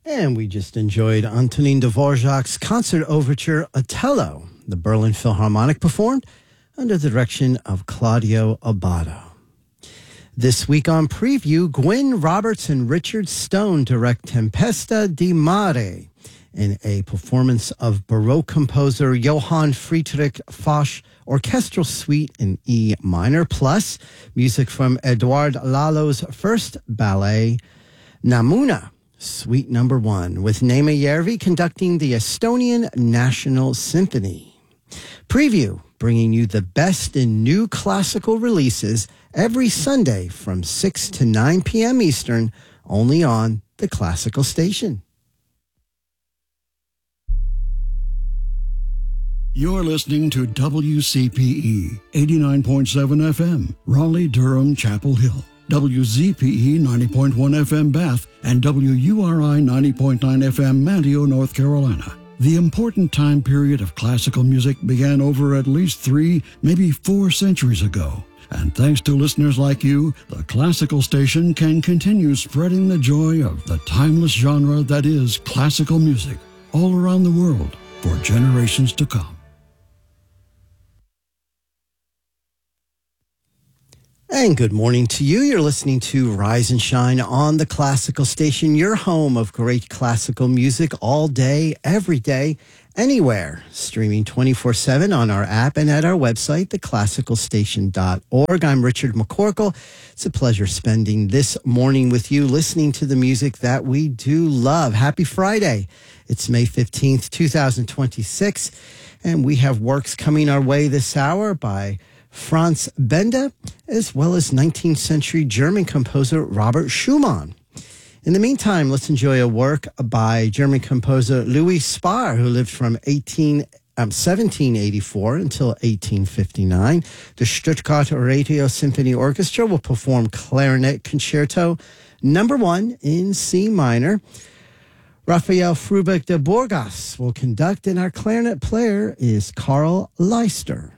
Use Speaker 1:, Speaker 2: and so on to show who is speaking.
Speaker 1: And we just enjoyed Antonin Dvorak's concert overture Otello. The Berlin Philharmonic performed under the direction of Claudio Abbado. This week on Preview, Gwyn Roberts and Richard Stone direct Tempesta di Mare in a performance of Baroque composer Johann Friedrich Foch Orchestral Suite in E minor, plus music from Eduard Lalo's first ballet, Namuna, Suite Number 1, with Neeme Järvi conducting the Estonian National Symphony. Preview, bringing you the best in new classical releases every Sunday from 6 to 9 p.m. Eastern, only on the Classical Station.
Speaker 2: You're listening to WCPE 89.7 FM, Raleigh, Durham, Chapel Hill. WZPE 90.1 FM Bath and WURI 90.9 FM Manteo, North Carolina. The important time period of classical music began over at least 3, maybe 4 centuries ago. And thanks to listeners like you, the Classical Station can continue spreading the joy of the timeless genre that is classical music all around the world for generations to come.
Speaker 1: And good morning to you. You're listening to Rise and Shine on the Classical Station, your home of great classical music all day, every day, anywhere. Streaming 24/7 on our app and at our website, theclassicalstation.org. I'm Richard McCorkle. It's a pleasure spending this morning with you, listening to the music that we do love. Happy Friday. It's May 15th, 2026, and we have works coming our way this hour by Franz Benda, as well as 19th century German composer Robert Schumann. In the meantime, let's enjoy a work by German composer Louis Spahr, who lived from 1784 until 1859. The Stuttgart Radio Symphony Orchestra will perform Clarinet Concerto Number 1 in C minor. Raphael Frubeck de Borgas will conduct, and our clarinet player is Carl Leister.